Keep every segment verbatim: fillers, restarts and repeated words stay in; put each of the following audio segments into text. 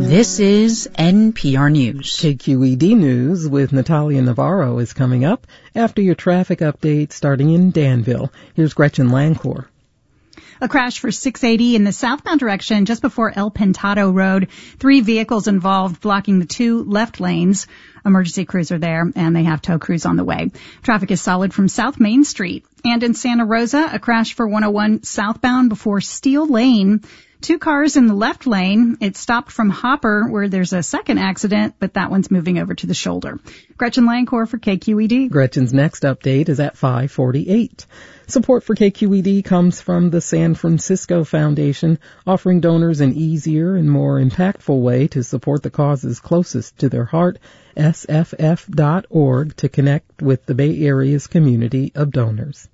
This is N P R News. K Q E D News with Natalia Navarro is coming up after your traffic update starting in Danville. Here's Gretchen Lancourt. A crash for six eighty in the southbound direction just before El Pintado Road. Three vehicles involved blocking the two left lanes. Emergency crews are there, and they have tow crews on the way. Traffic is solid from South Main Street. And in Santa Rosa, a crash for one oh one southbound before Steel Lane. Two cars in the left lane. It stopped from Hopper, where there's a second accident, but that one's moving over to the shoulder. Gretchen Lancourt for K Q E D. Gretchen's next update is at five forty-eight. Support for K Q E D comes from the San Francisco Foundation, offering donors an easier and more impactful way to support the causes closest to their heart, S F F dot org, to connect with the Bay Area's community of donors.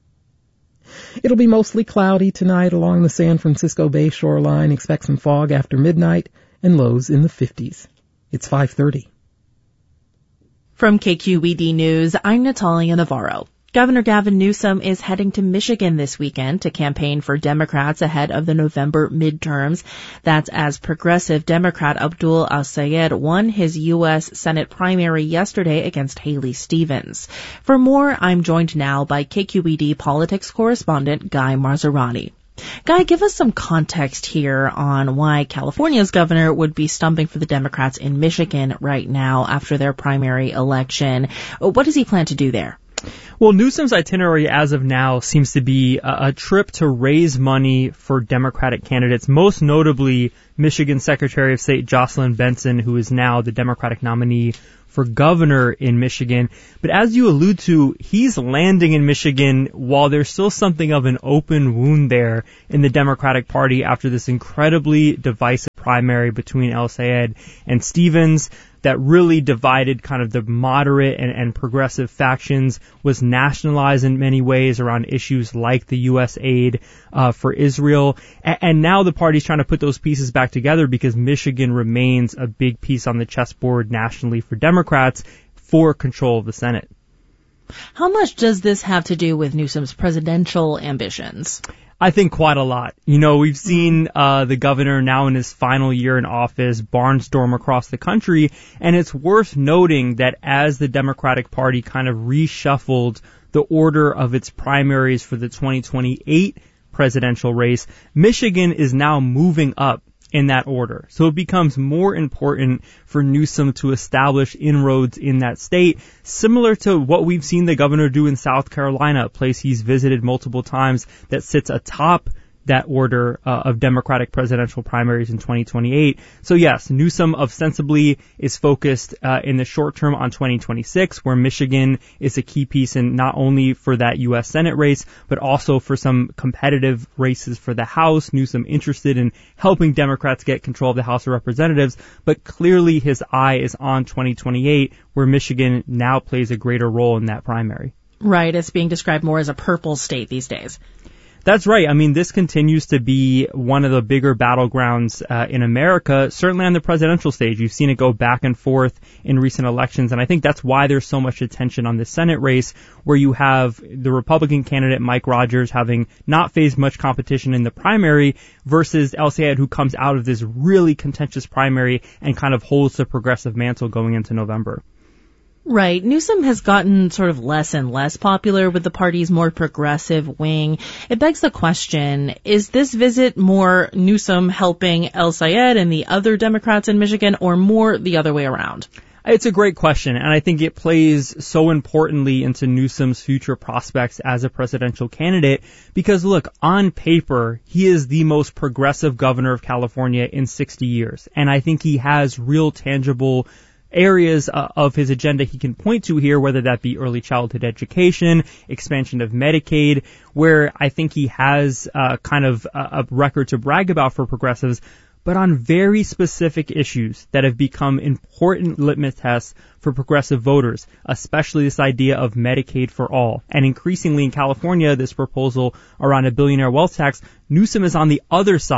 It'll be mostly cloudy tonight along the San Francisco Bay shoreline. Expect some fog after midnight and lows in the fifties. It's five thirty. From K Q E D News, I'm Natalia Navarro. Governor Gavin Newsom is heading to Michigan this weekend to campaign for Democrats ahead of the November midterms. That's as progressive Democrat Abdul Al-Sayed won his U S Senate primary yesterday against Haley Stevens. For more, I'm joined now by K Q E D politics correspondent Guy Marzorati. Guy, give us some context here on why California's governor would be stumping for the Democrats in Michigan right now after their primary election. What does he plan to do there? Well, Newsom's itinerary as of now seems to be a, a trip to raise money for Democratic candidates, most notably Michigan Secretary of State Jocelyn Benson, who is now the Democratic nominee for governor in Michigan. But as you allude to, he's landing in Michigan while there's still something of an open wound there in the Democratic Party after this incredibly divisive primary between El-Sayed and Stevens that really divided kind of the moderate and, and progressive factions, was nationalized in many ways around issues like the U S aid uh, for Israel. A- and now the party's trying to put those pieces back together because Michigan remains a big piece on the chessboard nationally for Democrats for control of the Senate. How much does this have to do with Newsom's presidential ambitions? I think quite a lot. You know, we've seen uh the governor now in his final year in office barnstorm across the country, and it's worth noting that as the Democratic Party kind of reshuffled the order of its primaries for the twenty twenty-eight presidential race, Michigan is now moving up in that order. So it becomes more important for Newsom to establish inroads in that state, similar to what we've seen the governor do in South Carolina, a place he's visited multiple times that sits atop that order uh, of Democratic presidential primaries in twenty twenty-eight. So yes, Newsom ostensibly is focused uh, in the short term on twenty twenty-six, where Michigan is a key piece in not only for that U S Senate race, but also for some competitive races for the House. Newsom interested in helping Democrats get control of the House of Representatives, but clearly his eye is on twenty twenty-eight, where Michigan now plays a greater role in that primary. Right, it's being described more as a purple state these days. That's right. I mean, this continues to be one of the bigger battlegrounds uh, in America, certainly on the presidential stage. You've seen it go back and forth in recent elections, and I think that's why there's so much attention on the Senate race, where you have the Republican candidate Mike Rogers having not faced much competition in the primary versus El-Sayed, who comes out of this really contentious primary and kind of holds the progressive mantle going into November. Right. Newsom has gotten sort of less and less popular with the party's more progressive wing. It begs the question, is this visit more Newsom helping El-Sayed and the other Democrats in Michigan, or more the other way around? It's a great question, and I think it plays so importantly into Newsom's future prospects as a presidential candidate because, look, on paper, he is the most progressive governor of California in sixty years, and I think he has real tangible areas uh, of his agenda he can point to here, whether that be early childhood education, expansion of Medicaid, where I think he has uh, kind of a, a record to brag about for progressives, but on very specific issues that have become important litmus tests for progressive voters, especially this idea of Medicaid for all. And increasingly in California, this proposal around a billionaire wealth tax, Newsom is on the other side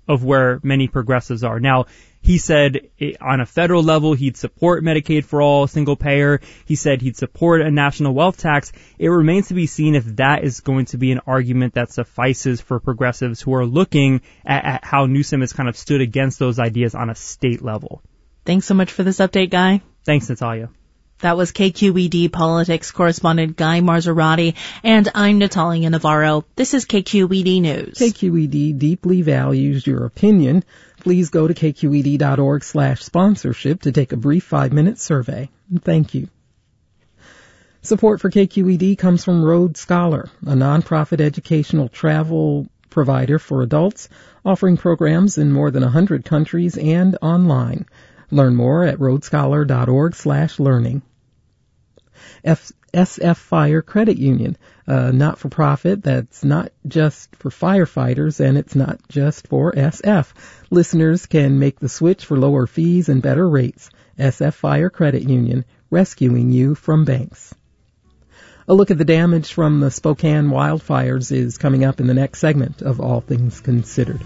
of where many progressives are. Now, he said on a federal level he'd support Medicaid for all, single payer. He said he'd support a national wealth tax. It remains to be seen if that is going to be an argument that suffices for progressives who are looking at, at how Newsom has kind of stood against those ideas on a state level. Thanks so much for this update, Guy. Thanks, Natalia. That was K Q E D politics correspondent Guy Marzorati, and I'm Natalia Navarro. This is K Q E D News. K Q E D deeply values your opinion. Please go to k q e d dot org slash sponsorship to take a brief five-minute survey. Thank you. Support for K Q E D comes from Road Scholar, a nonprofit educational travel provider for adults, offering programs in more than one hundred countries and online. Learn more at road scholar dot org slash learning. F- S F Fire Credit Union, a not-for-profit that's not just for firefighters and it's not just for S F. Listeners can make the switch for lower fees and better rates. S F Fire Credit Union, rescuing you from banks. A look at the damage from the Spokane wildfires is coming up in the next segment of All Things Considered.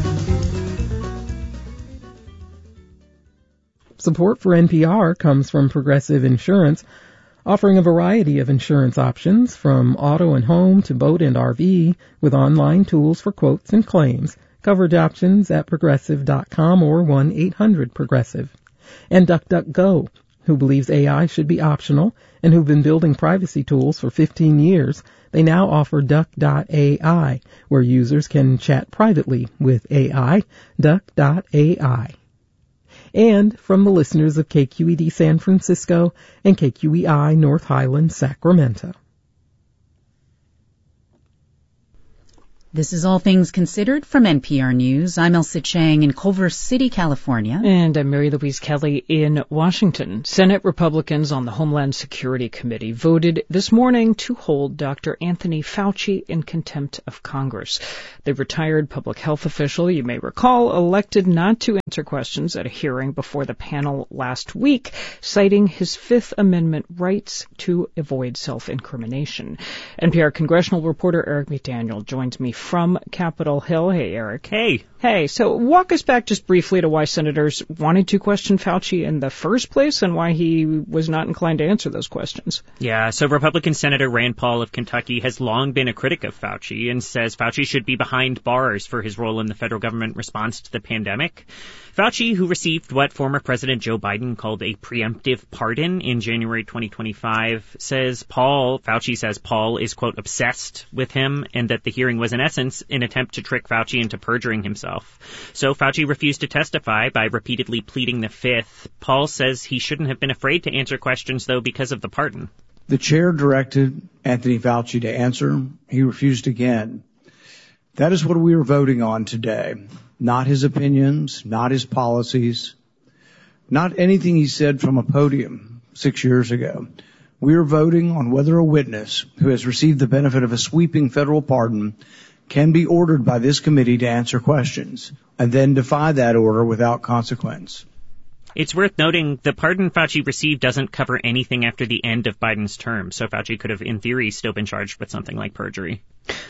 Support for N P R comes from Progressive Insurance, offering a variety of insurance options from auto and home to boat and R V with online tools for quotes and claims. Coverage options at progressive dot com or one eight hundred progressive. And DuckDuckGo, who believes A I should be optional and who've been building privacy tools for fifteen years. They now offer duck dot A I, where users can chat privately with A I, duck dot A I. And from the listeners of K Q E D San Francisco and K Q E I North Highlands, Sacramento. This is All Things Considered from N P R News. I'm Elsa Chang in Culver City, California. And I'm Mary Louise Kelly in Washington. Senate Republicans on the Homeland Security Committee voted this morning to hold Doctor Anthony Fauci in contempt of Congress. The retired public health official, you may recall, elected not to answer questions at a hearing before the panel last week, citing his Fifth Amendment rights to avoid self-incrimination. N P R congressional reporter Eric McDaniel joins me from Capitol Hill. Hey, Eric. Hey. Hey, so walk us back just briefly to why senators wanted to question Fauci in the first place and why he was not inclined to answer those questions. Yeah, so Republican Senator Rand Paul of Kentucky has long been a critic of Fauci and says Fauci should be behind bars for his role in the federal government response to the pandemic. Fauci, who received what former President Joe Biden called a preemptive pardon in January twenty twenty-five, says Paul, Fauci says Paul is, quote, obsessed with him and that the hearing was in essence an attempt to trick Fauci into perjuring himself. So Fauci refused to testify by repeatedly pleading the Fifth. Paul says he shouldn't have been afraid to answer questions, though, because of the pardon. The chair directed Anthony Fauci to answer. He refused again. That is what we are voting on today. Not his opinions, not his policies, not anything he said from a podium six years ago. We are voting on whether a witness who has received the benefit of a sweeping federal pardon can be ordered by this committee to answer questions and then defy that order without consequence. It's worth noting the pardon Fauci received doesn't cover anything after the end of Biden's term, so Fauci could have, in theory, still been charged with something like perjury.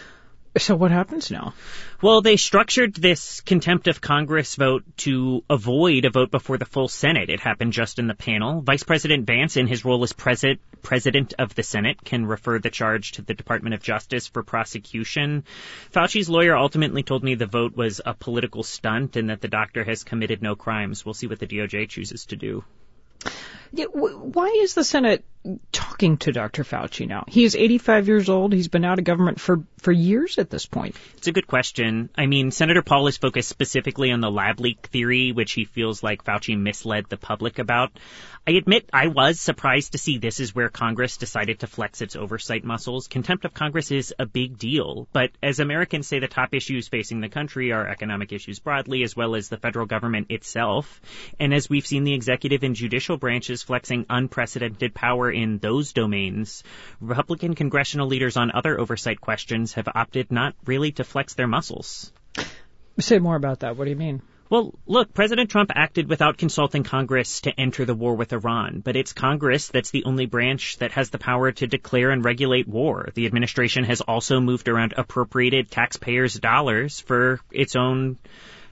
So what happens now? Well, they structured this contempt of Congress vote to avoid a vote before the full Senate. It happened just in the panel. Vice President Vance, in his role as president, president of the Senate, can refer the charge to the Department of Justice for prosecution. Fauci's lawyer ultimately told me the vote was a political stunt and that the doctor has committed no crimes. We'll see what the D O J chooses to do. Yeah, why is the Senate talking to Doctor Fauci now? He is eighty-five years old. He's been out of government for, for years at this point. It's a good question. I mean, Senator Paul is focused specifically on the lab leak theory, which he feels like Fauci misled the public about. I admit I was surprised to see this is where Congress decided to flex its oversight muscles. Contempt of Congress is a big deal, but as Americans say, the top issues facing the country are economic issues broadly, as well as the federal government itself. And as we've seen the executive and judicial branches flexing unprecedented power in those domains, Republican congressional leaders on other oversight questions have opted not really to flex their muscles. Say more about that. What do you mean? Well, look, President Trump acted without consulting Congress to enter the war with Iran, but it's Congress that's the only branch that has the power to declare and regulate war. The administration has also moved around appropriated taxpayers' dollars for its own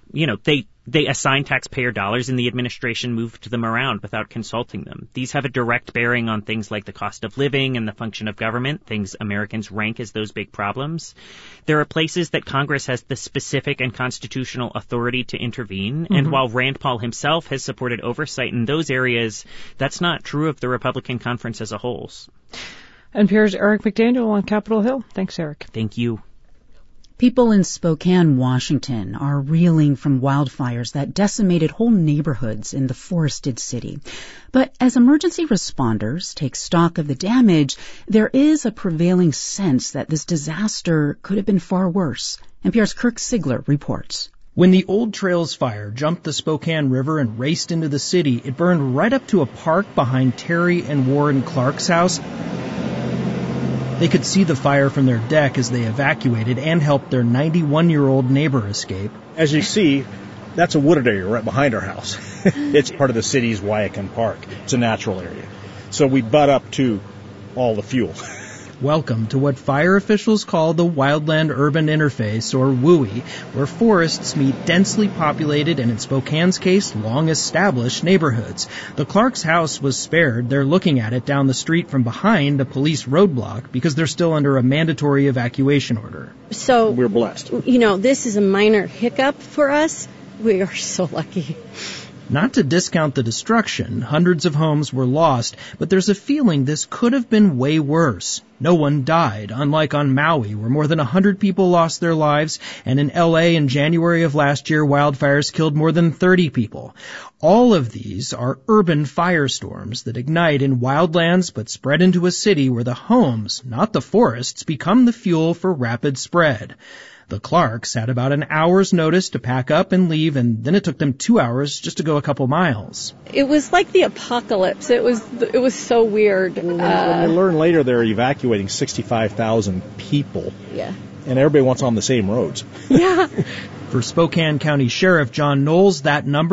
you know, they they assign taxpayer dollars and the administration moved them around without consulting them. These have a direct bearing on things like the cost of living and the function of government, things Americans rank as those big problems. There are places that Congress has the specific and constitutional authority to intervene, mm-hmm. and while Rand Paul himself has supported oversight in those areas, that's not true of the Republican conference as a whole. N P R's Eric McDaniel on Capitol Hill. Thanks, Eric. Thank you. People in Spokane, Washington are reeling from wildfires that decimated whole neighborhoods in the forested city. But as emergency responders take stock of the damage, there is a prevailing sense that this disaster could have been far worse. N P R's Kirk Sigler reports. When the Old Trails fire jumped the Spokane River and raced into the city, it burned right up to a park behind Terry and Warren Clark's house. They could see the fire from their deck as they evacuated and helped their ninety-one-year-old neighbor escape. As you see, that's a wooded area right behind our house. It's part of the city's Wyakin Park. It's a natural area. So we butt up to all the fuel. Welcome to what fire officials call the Wildland Urban Interface, or W U I, where forests meet densely populated and, in Spokane's case, long-established neighborhoods. The Clark's house was spared. They're looking at it down the street from behind a police roadblock because they're still under a mandatory evacuation order. So, we're blessed. You know, this is a minor hiccup for us. We are so lucky. Not to discount the destruction, hundreds of homes were lost, but there's a feeling this could have been way worse. No one died, unlike on Maui, where more than one hundred people lost their lives, and in L A in January of last year, wildfires killed more than thirty people. All of these are urban firestorms that ignite in wildlands but spread into a city where the homes, not the forests, become the fuel for rapid spread. The Clarks had about an hour's notice to pack up and leave, and then it took them two hours just to go a couple miles. It was like the apocalypse. It was it was so weird. When, uh, when we learned later they're evacuating sixty-five thousand people. Yeah. And everybody wants on the same roads. Yeah. For Spokane County Sheriff John Knowles, that number